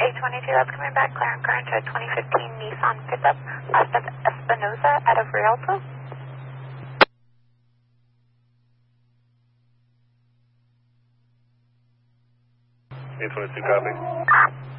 822, that's coming back. Clear and current to a 2015 Nissan pickup. Last of Espinosa out of Rialto. 822, copy.